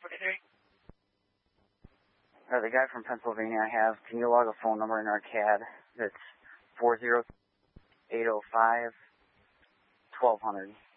The guy from Pennsylvania I have, can you log a phone number in our CAD? It's 40805-1200.